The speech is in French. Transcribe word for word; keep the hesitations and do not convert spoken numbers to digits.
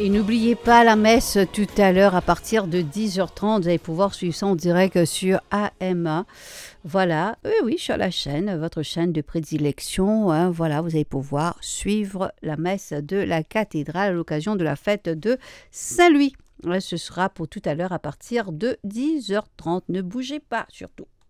Et n'oubliez pas la messe tout à l'heure à partir de dix heures trente. Vous allez pouvoir suivre ça en direct sur A M A. Voilà, oui, oui, sur la chaîne, votre chaîne de prédilection. Hein, voilà, vous allez pouvoir suivre la messe de la cathédrale à l'occasion de la fête de Saint-Louis. Ouais, ce sera pour tout à l'heure à partir de dix heures trente. Ne bougez pas surtout.